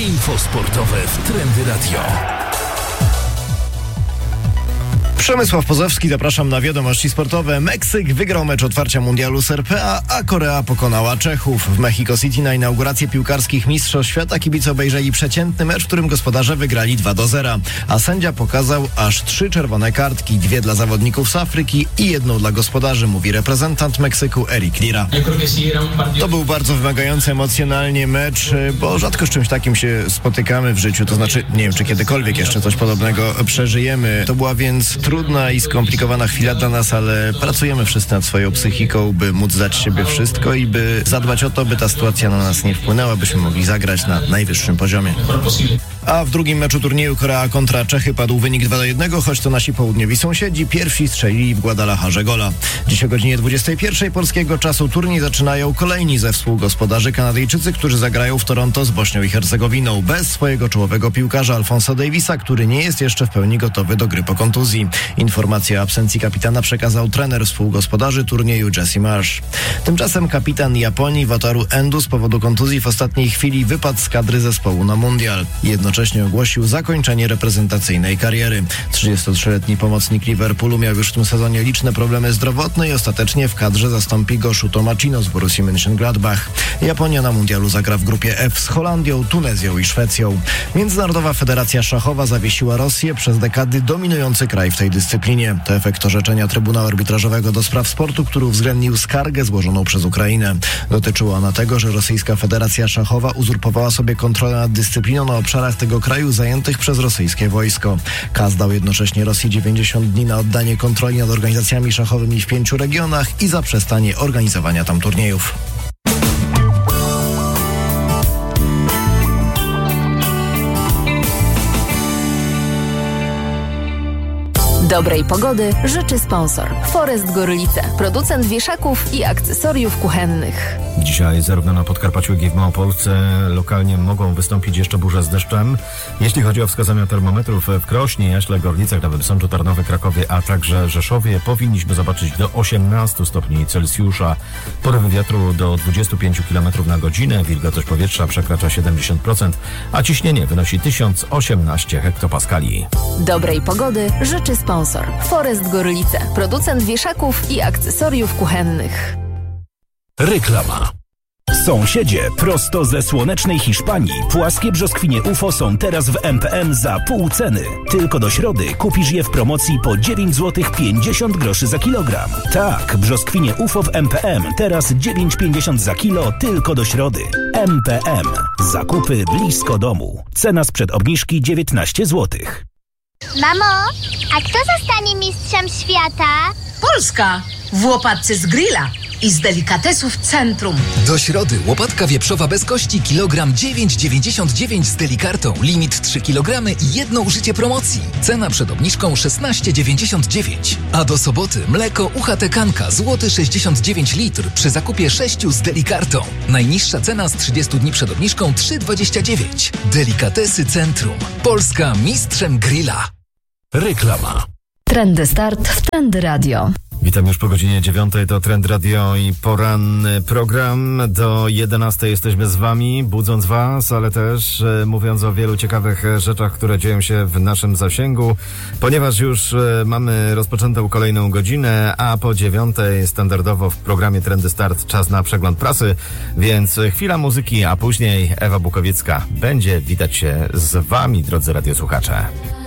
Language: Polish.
Info sportowe w Trendy Radio. Przemysław Pozowski, zapraszam na wiadomości sportowe. Meksyk wygrał mecz otwarcia mundialu z RPA, a Korea pokonała Czechów. W Mexico City na inaugurację piłkarskich mistrzostw świata kibice obejrzeli przeciętny mecz, w którym gospodarze wygrali 2-0, a sędzia pokazał aż 3 czerwone kartki, 2 dla zawodników z Afryki i 1 dla gospodarzy, mówi reprezentant Meksyku Eric Lira. To był bardzo wymagający emocjonalnie mecz, bo rzadko z czymś takim się spotykamy w życiu, to znaczy nie wiem, czy kiedykolwiek jeszcze coś podobnego przeżyjemy. To była więc trudna i skomplikowana chwila dla nas, ale pracujemy wszyscy nad swoją psychiką, by móc dać siebie wszystko i by zadbać o to, by ta sytuacja na nas nie wpłynęła, byśmy mogli zagrać na najwyższym poziomie. A w drugim meczu turnieju Korea kontra Czechy padł wynik 2-1, choć to nasi południowi sąsiedzi pierwsi strzelili w Guadalajarze gola. Dziś o godzinie 21 polskiego czasu turniej zaczynają kolejni ze współgospodarzy Kanadyjczycy, którzy zagrają w Toronto z Bośnią i Hercegowiną bez swojego czołowego piłkarza Alfonso Davisa, który nie jest jeszcze w pełni gotowy do gry po kontuzji. Informację o absencji kapitana przekazał trener współgospodarzy turnieju Jesse Marsh. Tymczasem kapitan Japonii Wataru Endo z powodu kontuzji w ostatniej chwili wypadł z kadry zespołu na mundial. Jednocześnie ogłosił zakończenie reprezentacyjnej kariery. 33-letni pomocnik Liverpoolu miał już w tym sezonie liczne problemy zdrowotne i ostatecznie w kadrze zastąpi go Shuto Machino z Borussii Mönchengladbach. Japonia na mundialu zagra w grupie F z Holandią, Tunezją i Szwecją. Międzynarodowa Federacja Szachowa zawiesiła Rosję, przez dekady dominujący kraj w tej dyscyplinie. To efekt orzeczenia Trybunału Arbitrażowego do Spraw Sportu, który uwzględnił skargę złożoną przez Ukrainę. Dotyczyła ona tego, że Rosyjska Federacja Szachowa uzurpowała sobie kontrolę nad dyscypliną na obszarach tego kraju zajętych przez rosyjskie wojsko. KAS dał jednocześnie Rosji 90 dni na oddanie kontroli nad organizacjami szachowymi w 5 regionach i zaprzestanie organizowania tam turniejów. Dobrej pogody życzy sponsor Forest Gorlice, producent wieszaków i akcesoriów kuchennych. Dzisiaj zarówno na Podkarpaciu, jak i w Małopolsce lokalnie mogą wystąpić jeszcze burze z deszczem. Jeśli chodzi o wskazania termometrów w Krośnie, Jaśle, Gorlicach, Nowym Sączu, Tarnowie, Krakowie, a także Rzeszowie, powinniśmy zobaczyć do 18 stopni Celsjusza. Porywy wiatru do 25 km na godzinę, wilgotność powietrza przekracza 70%, a ciśnienie wynosi 1018 hektopaskali. Dobrej pogody życzy sponsor Forest Gorlice, producent wieszaków i akcesoriów kuchennych. Reklama. Sąsiedzie, prosto ze słonecznej Hiszpanii, płaskie brzoskwinie UFO są teraz w MPM za pół ceny. Tylko do środy kupisz je w promocji po 9 zł 50 groszy za kilogram. Tak, brzoskwinie UFO w MPM teraz 9,50 za kilo tylko do środy. MPM. Zakupy blisko domu. Cena sprzed obniżki 19 zł. Mamo, a kto zostanie mistrzem świata? Polska! W łopatce z grilla i z delikatesów Centrum. Do środy łopatka wieprzowa bez kości kilogram 9,99 z delikartą. Limit 3 kg i jedno użycie promocji. Cena przed obniżką 16,99. A do soboty mleko UHT Kanka złoty 69 litr przy zakupie 6 z delikartą. Najniższa cena z 30 dni przed obniżką 3,29. Delikatesy Centrum. Polska mistrzem grilla. Reklama. Trendy Start w Trendy Radio. Witam już po godzinie 9, to Trend Radio i poranny program. Do 11 jesteśmy z wami, budząc was, ale też mówiąc o wielu ciekawych rzeczach, które dzieją się w naszym zasięgu, ponieważ już mamy rozpoczętą kolejną godzinę, a po 9 standardowo w programie Trendy Start czas na przegląd prasy, więc chwila muzyki, a później Ewa Bukowiecka będzie witać się z wami, drodzy radiosłuchacze.